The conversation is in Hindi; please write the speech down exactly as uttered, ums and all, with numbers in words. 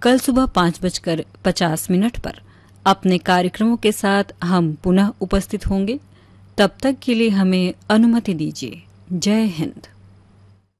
कल सुबह पाँच बजकर पचास मिनट पर अपने कार्यक्रमों के साथ हम पुनः उपस्थित होंगे। तब तक के लिए हमें अनुमति दीजिए। जय हिंद।